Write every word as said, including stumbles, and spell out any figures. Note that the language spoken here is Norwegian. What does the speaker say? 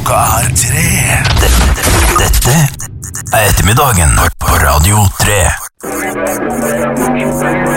Klokka er tre. Dette, dette er ettermiddagen på Radio tre.